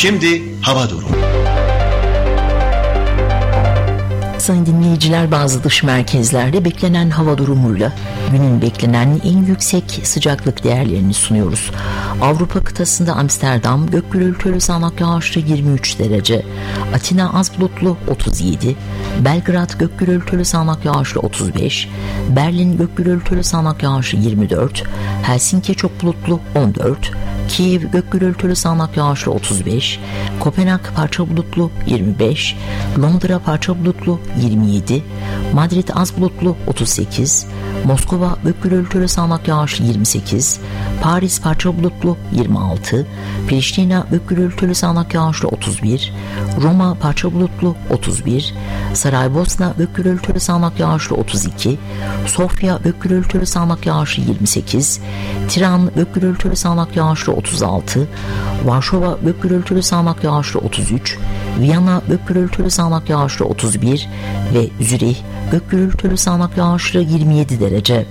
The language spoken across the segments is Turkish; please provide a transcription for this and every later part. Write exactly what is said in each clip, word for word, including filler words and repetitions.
Şimdi hava durumu. Sayın dinleyiciler, bazı dış merkezlerde beklenen hava durumuyla günün beklenen en yüksek sıcaklık değerlerini sunuyoruz. Avrupa kıtasında Amsterdam gök gürültülü sağanak yağışlı yirmi üç derece, Atina az bulutlu otuz yedi, Belgrad gök gürültülü sağanak yağışlı otuz beş, Berlin gök gürültülü sağanak yağışlı yirmi dört, Helsinki çok bulutlu on dört, Kiev gök gürültülü sağanak yağışlı otuz beş, Kopenhag parça bulutlu yirmi beş, Londra parça bulutlu yirmi yedi, Madrid az bulutlu otuz sekiz, Moskova gök gürültülü sağanak yağışlı yirmi sekiz, Paris parça bulutlu yirmi altı, Priştina gök gürültülü sağanak yağışlı otuz bir, Roma parça bulutlu otuz bir, Saraybosna gök gürültülü sağanak yağışlı otuz iki, Sofya gök gürültülü sağanak yağışlı yirmi sekiz, Tiran gök gürültülü sağanak yağışlı otuz altı, Varşova gök gürültülü sağanak yağışlı otuz üç, Viyana gök gürültülü sağanak yağışlı otuz bir ve Zürih gök gürültülü sağanak yağışlı yirmi yedi derece.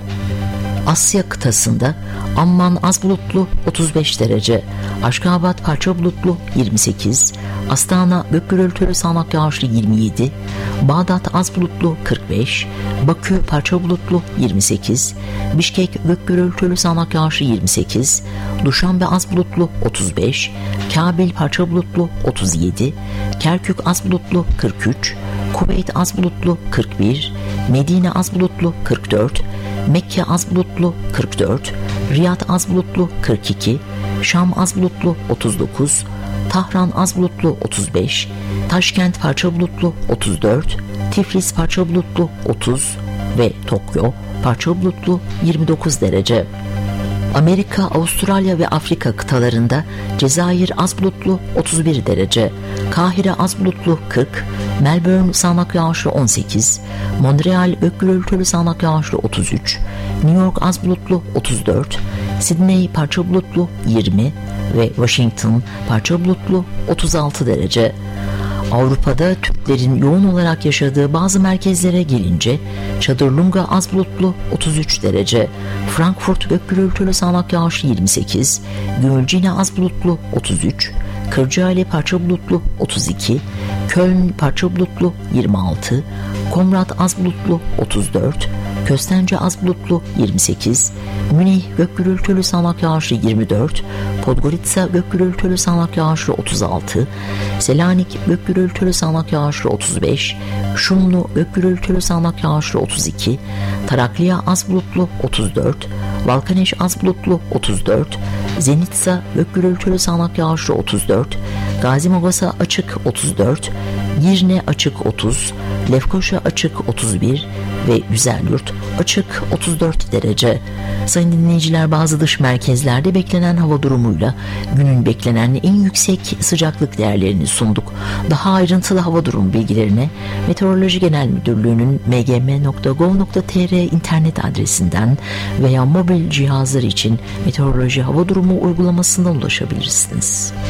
Asya kıtasında Amman az bulutlu otuz beş derece, Aşkabat parça bulutlu yirmi sekiz, Astana gök gürültülü sağanak yağışlı yirmi yedi, Bağdat az bulutlu kırk beş, Bakü parça bulutlu yirmi sekiz, Bişkek gök gürültülü sağanak yağışlı yirmi sekiz, Duşanbe az bulutlu otuz beş, Kabil parça bulutlu otuz yedi, Kerkük az bulutlu kırk üç, Kuveyt az bulutlu kırk bir, Medine az bulutlu kırk dört, Mekke az bulutlu kırk dört, Riyad az bulutlu kırk iki, Şam az bulutlu otuz dokuz, Tahran az bulutlu otuz beş, Taşkent parça bulutlu otuz dört, Tiflis parça bulutlu otuz ve Tokyo parça bulutlu yirmi dokuz derece. Amerika, Avustralya ve Afrika kıtalarında Cezayir az bulutlu otuz bir derece, Kahire az bulutlu kırk, Melbourne sağanak yağışlı on sekiz, Montreal gök gürültülü sağanak yağışlı otuz üç, New York az bulutlu otuz dört, Sydney parça bulutlu yirmi ve Washington parça bulutlu otuz altı derece. Avrupa'da Türklerin yoğun olarak yaşadığı bazı merkezlere gelince Çadırlunga az bulutlu otuz üç derece, Frankfurt gök gürültülü sağanak yağışlı yirmi sekiz, Gümülcine az bulutlu otuz üç, Kırcaali parça bulutlu otuz iki, Köln parça bulutlu yirmi altı, Komrad az bulutlu otuz dört, Köstence az bulutlu yirmi sekiz, Münih gök gürültülü sağanak yağışlı yirmi dört, Podgorica gök gürültülü sağanak yağışlı otuz altı, Selanik gök gürültülü sağanak yağışlı otuz beş, Şumlu gök gürültülü sağanak yağışlı otuz iki, Tarakliya az bulutlu otuz dört, Balkaneş az bulutlu otuz dört, Zenitsa gök gürültülü sağanak yağışlı otuz dört, Gazimogasa açık otuz dört, Girne açık otuz, Lefkoşa açık otuz bir ve Güzelyurt açık otuz dört derece. Sayın dinleyiciler, bazı dış merkezlerde beklenen hava durumuyla günün beklenen en yüksek sıcaklık değerlerini sunduk. Daha ayrıntılı hava durumu bilgilerine Meteoroloji Genel Müdürlüğü'nün m g m nokta gov nokta t r internet adresinden veya mobil cihazlar için meteoroloji hava durumu uygulamasından ulaşabilirsiniz.